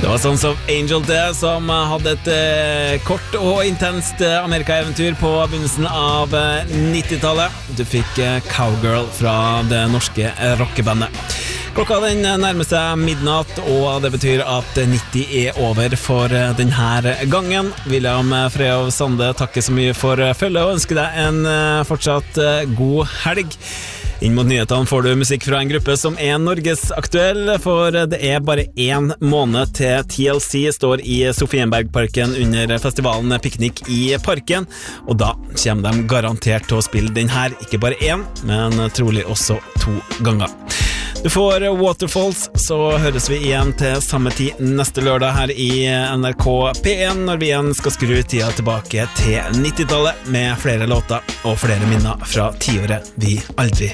Det var Sons of Angel det, som hadde et kort og intenst Amerika-eventyr på begynnelsen av 90-tallet. Du fikk Cowgirl fra det norske rockebandet. Klokka den nærmer seg midnatt, og det betyr at 90 er over for denne gangen. William Freyov Sande takker så mye for følget og ønsker deg en fortsatt god helg. Inn mot nyhetene får du musikk fra en gruppe som er Norges aktuell, for det er bare 1 måned til TLC står i Sofienbergparken under festivalen Piknik i Parken, og da kommer de garantert til å spille den her, ikke bare 1, men trolig også 2 ganger. Du får Waterfalls, så høres vi igjen til samme tid neste lørdag her i NRK P1, når vi igjen skal skru tida tilbake til 90-tallet med flere låter og flere minner fra tiåret vi aldri